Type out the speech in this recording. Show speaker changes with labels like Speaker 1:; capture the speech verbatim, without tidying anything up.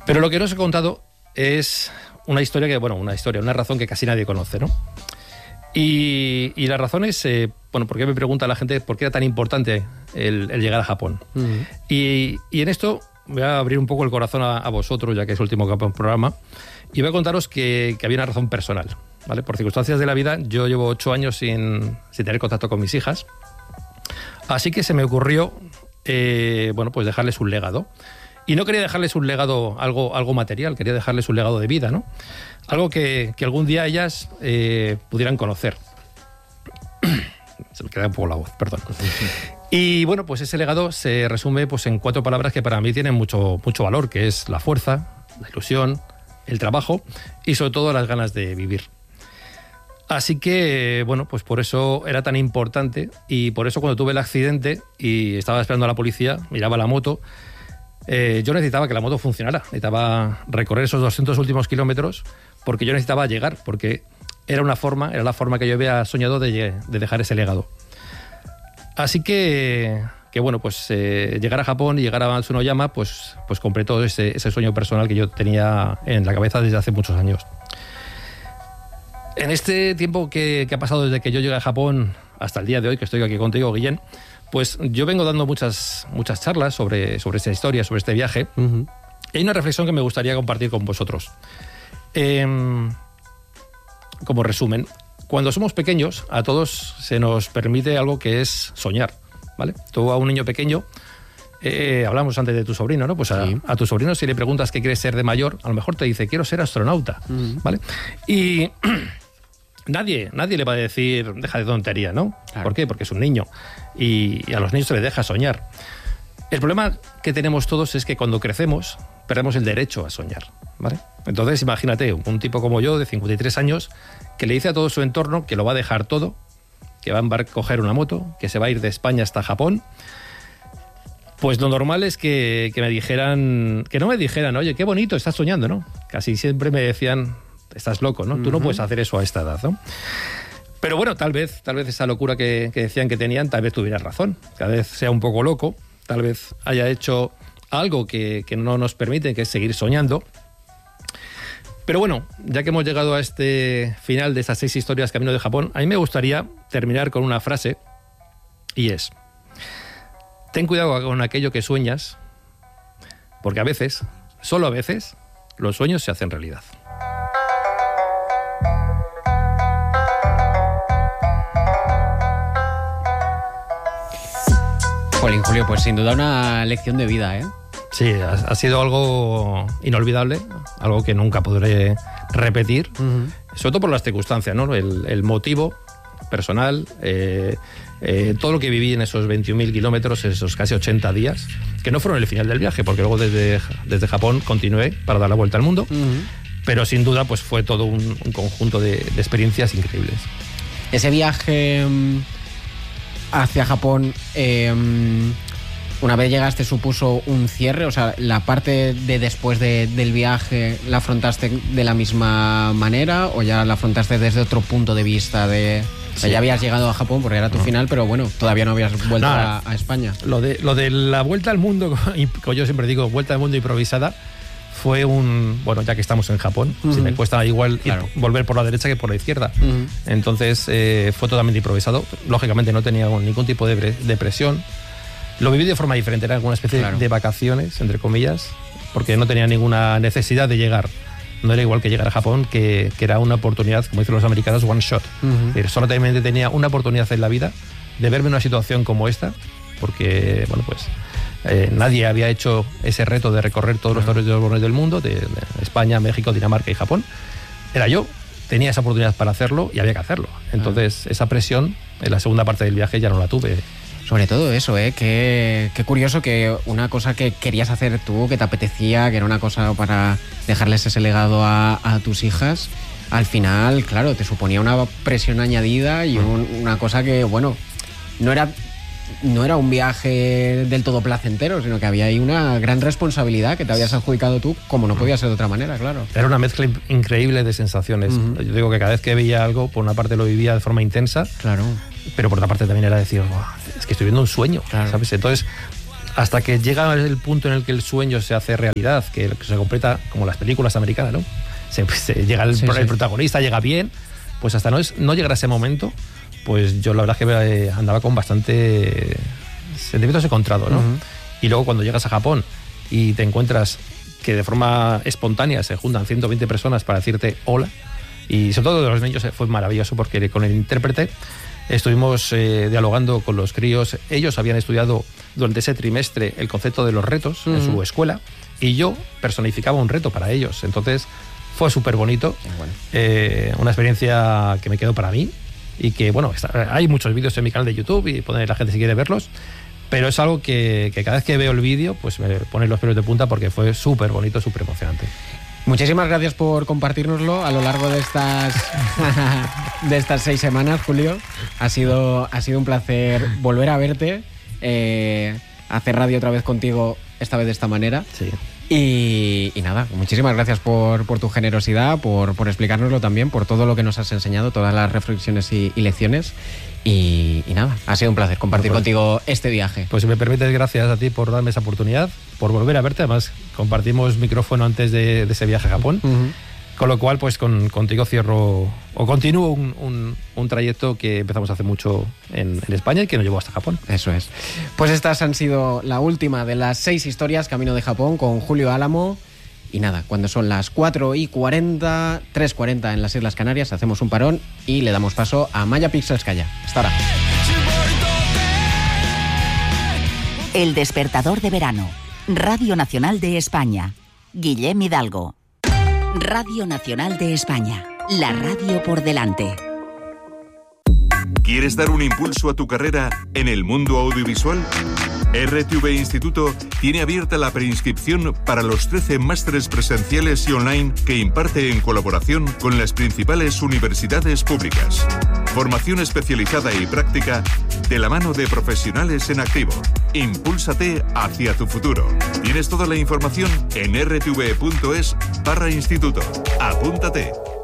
Speaker 1: Pero lo que no os he contado es una historia que, bueno, una historia, una razón que casi nadie conoce, ¿no? Y, y la razón es, eh, bueno, ¿por qué me pregunta la gente por qué era tan importante el, el llegar a Japón? Uh-huh. Y, y en esto voy a abrir un poco el corazón a, a vosotros, ya que es el último programa, y voy a contaros que, que había una razón personal, ¿vale? Por circunstancias de la vida, yo llevo ocho años sin, sin tener contacto con mis hijas, así que se me ocurrió, eh, bueno, pues dejarles un legado. Y no quería dejarles un legado, algo, algo material, quería dejarles un legado de vida, ¿no? Algo que, que algún día ellas eh, pudieran conocer. Se me queda un poco la voz, perdón. Y bueno, pues ese legado se resume pues, en cuatro palabras que para mí tienen mucho, mucho valor, que es la fuerza, la ilusión, el trabajo y sobre todo las ganas de vivir. Así que, bueno, pues por eso era tan importante y por eso cuando tuve el accidente y estaba esperando a la policía, miraba la moto, Eh, yo necesitaba que la moto funcionara, necesitaba recorrer esos doscientos últimos kilómetros porque yo necesitaba llegar, porque era una forma, era la forma que yo había soñado de, de dejar ese legado. Así que, que bueno, pues eh, llegar a Japón y llegar a Tsunoyama, pues, pues compré todo ese, ese sueño personal que yo tenía en la cabeza desde hace muchos años. En este tiempo que, que ha pasado desde que yo llegué a Japón hasta el día de hoy, que estoy aquí contigo, Guillén, pues yo vengo dando muchas, muchas charlas sobre, sobre esta historia, sobre este viaje. Uh-huh. Y hay una reflexión que me gustaría compartir con vosotros. Eh, como resumen, cuando somos pequeños, a todos se nos permite algo que es soñar, ¿vale? Tú a un niño pequeño, eh, hablamos antes de tu sobrino, ¿no? Pues a, sí. a tu sobrino, si le preguntas qué quieres ser de mayor, a lo mejor te dice, quiero ser astronauta, uh-huh. ¿vale? Y nadie, nadie le va a decir, deja de tontería, ¿no? Claro. ¿Por qué? Porque es un niño. Y, y a los niños se les deja soñar. El problema que tenemos todos es que cuando crecemos perdemos el derecho a soñar, ¿vale? Entonces imagínate un tipo como yo de cincuenta y tres años que le dice a todo su entorno que lo va a dejar todo, que va a coger una moto, que se va a ir de España hasta Japón. Pues lo normal es que, que me dijeran, que no me dijeran, oye, qué bonito, estás soñando, ¿no? Casi siempre me decían, estás loco, ¿no? Uh-huh. Tú no puedes hacer eso a esta edad, ¿no? Pero bueno, tal vez, tal vez esa locura que, que decían que tenían, tal vez tuvieras razón. Cada vez sea un poco loco, tal vez haya hecho algo que, que no nos permite, que es seguir soñando. Pero bueno, ya que hemos llegado a este final de estas seis historias Camino de Japón, a mí me gustaría terminar con una frase, y es: ten cuidado con aquello que sueñas, porque a veces, solo a veces, los sueños se hacen realidad.
Speaker 2: Jolín, Julio, pues sin duda una lección de vida, ¿eh?
Speaker 1: Sí, ha, ha sido algo inolvidable, algo que nunca podré repetir, uh-huh. sobre todo por las circunstancias, ¿no? El, el motivo personal, eh, eh, todo lo que viví en esos veintiún mil kilómetros, esos casi ochenta días, que no fueron el final del viaje, porque luego desde, desde Japón continué para dar la vuelta al mundo, uh-huh. pero sin duda pues fue todo un, un conjunto de, de experiencias increíbles.
Speaker 2: Ese viaje hacia Japón, eh, una vez llegaste, supuso un cierre, o sea, la parte de después de, del viaje, ¿la afrontaste de la misma manera o ya la afrontaste desde otro punto de vista de... O sea, sí. ya habías llegado a Japón porque era tu no. final, pero bueno, todavía no habías vuelto a, a España.
Speaker 1: Lo de, lo de la vuelta al mundo, y como yo siempre digo, vuelta al mundo improvisada, fue un... Bueno, ya que estamos en Japón, uh-huh. si me cuesta igual claro. ir, volver por la derecha que por la izquierda. Uh-huh. Entonces, eh, fue totalmente improvisado. Lógicamente no tenía ningún tipo de, de presión. Lo viví de forma diferente, era una especie claro. de vacaciones, entre comillas, porque no tenía ninguna necesidad de llegar. No era igual que llegar a Japón, que, que era una oportunidad, como dicen los americanos, one shot. Uh-huh. Es decir, solamente tenía una oportunidad en la vida de verme en una situación como esta, porque, bueno, pues eh, nadie había hecho ese reto de recorrer todos uh-huh. los territorios del mundo, de, de España, México, Dinamarca y Japón. Era yo, tenía esa oportunidad para hacerlo y había que hacerlo. Entonces, uh-huh. esa presión, en la segunda parte del viaje ya no la tuve.
Speaker 2: Sobre todo eso, ¿eh? Qué, qué curioso que una cosa que querías hacer tú, que te apetecía, que era una cosa para dejarles ese legado a, a tus hijas, al final, claro, te suponía una presión añadida y un, una cosa que, bueno, no era, no era un viaje del todo placentero, sino que había ahí una gran responsabilidad que te habías adjudicado tú, como no podía ser de otra manera, claro.
Speaker 1: Era una mezcla increíble de sensaciones. Uh-huh. Yo digo que cada vez que veía algo, por una parte lo vivía de forma intensa,
Speaker 2: claro.
Speaker 1: pero por otra parte también era decir, oh, es que estoy viendo un sueño, claro. ¿sabes? Entonces, hasta que llega el punto en el que el sueño se hace realidad, que se completa como las películas americanas, ¿no? Se, se llega el, sí, el sí. protagonista, llega bien, pues hasta no, es, no llegar a ese momento, pues yo la verdad es que andaba con bastante sentimientos encontrados, ¿no? Uh-huh. Y luego cuando llegas a Japón y te encuentras que de forma espontánea se juntan ciento veinte personas para decirte hola, y sobre todo de los niños fue maravilloso porque con el intérprete estuvimos eh, dialogando con los críos. Ellos habían estudiado durante ese trimestre el concepto de los retos uh-huh. en su escuela, y yo personificaba un reto para ellos. Entonces fue súper bonito, bueno. eh, una experiencia que me quedó para mí, y que bueno, está, hay muchos vídeos en mi canal de YouTube y pone la gente si quiere verlos, pero es algo que, que cada vez que veo el vídeo pues me pone los pelos de punta porque fue súper bonito, súper emocionante.
Speaker 2: Muchísimas gracias por compartirnoslo a lo largo de estas de estas seis semanas, Julio. Ha sido, ha sido un placer volver a verte, eh, hacer radio otra vez contigo, esta vez de esta manera.
Speaker 1: Sí.
Speaker 2: Y, y nada, muchísimas gracias por, por tu generosidad, por, por explicárnoslo también, por todo lo que nos has enseñado, todas las reflexiones y, y lecciones. Y, y nada, ha sido un placer compartir pues, contigo este viaje.
Speaker 1: Pues si me permites, gracias a ti por darme esa oportunidad, por volver a verte. Además, compartimos micrófono antes de, de ese viaje a Japón. Uh-huh. Con lo cual, pues con, contigo cierro o continúo un, un, un trayecto que empezamos hace mucho en, en España y que nos llevó hasta Japón.
Speaker 2: Eso es. Pues estas han sido la última de las seis historias Camino de Japón con Julio Álamo. Y nada, cuando son las cuatro y cuarenta, tres y cuarenta en las Islas Canarias, hacemos un parón y le damos paso a Maya Pixelskaya. Hasta ahora.
Speaker 3: El despertador de verano. Radio Nacional de España. Guillem Hidalgo. Radio Nacional de España. La radio por delante.
Speaker 4: ¿Quieres dar un impulso a tu carrera en el mundo audiovisual? R T V Instituto tiene abierta la preinscripción para los trece másteres presenciales y online que imparte en colaboración con las principales universidades públicas. Formación especializada y práctica de la mano de profesionales en activo. Impúlsate hacia tu futuro. Tienes toda la información en r t v punto es barra instituto. Apúntate.